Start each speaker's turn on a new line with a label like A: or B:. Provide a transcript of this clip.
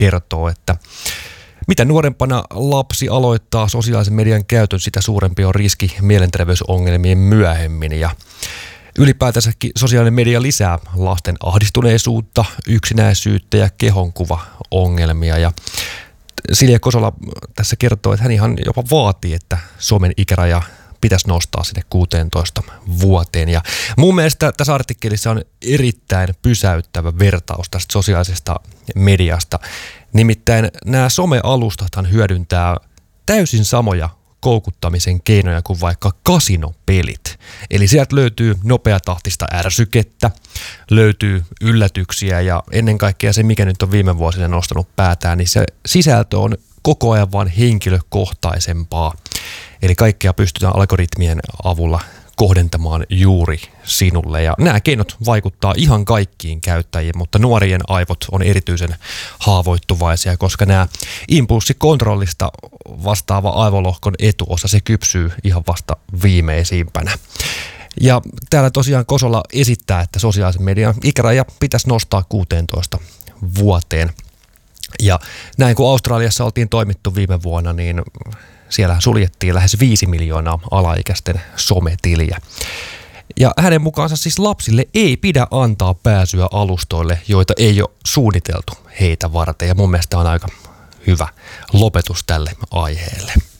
A: kertoo, että mitä nuorempana lapsi aloittaa sosiaalisen median käytön, sitä suurempi on riski mielenterveysongelmien myöhemmin. Ja ylipäätänsäkin sosiaalinen media lisää lasten ahdistuneisuutta, yksinäisyyttä ja kehonkuvaongelmia. Ja Silja Kosola tässä kertoo, että hän ihan jopa vaatii, että somen ikäraja pitäisi nostaa sinne 16 vuoteen. Ja mun mielestä tässä artikkelissa on erittäin pysäyttävä vertaus tästä sosiaalisesta mediasta. Nimittäin nämä somealustathan hyödyntää täysin samoja koukuttamisen keinoja kuin vaikka kasinopelit. Eli sieltä löytyy nopeatahtista ärsykettä, löytyy yllätyksiä ja ennen kaikkea se, mikä nyt on viime vuosina nostanut päätään, niin se sisältö on koko ajan vaan henkilökohtaisempaa. Eli kaikkea pystytään algoritmien avulla kohdentamaan juuri sinulle. Ja nämä keinot vaikuttaa ihan kaikkiin käyttäjiin, mutta nuorien aivot on erityisen haavoittuvaisia, koska nämä impulssikontrollista vastaava aivolohkon etuosa, se kypsyy ihan vasta viimeisimpänä. Ja täällä tosiaan Kosola esittää, että sosiaalisen median ikäraja pitäisi nostaa 16 vuoteen. Ja näin kun Australiassa oltiin toimittu viime vuonna, niin siellä suljettiin lähes 5 miljoonaa alaikäisten sometiliä. Ja hänen mukaansa siis lapsille ei pidä antaa pääsyä alustoille, joita ei ole suunniteltu heitä varten. Ja mun mielestä on aika hyvä lopetus tälle aiheelle.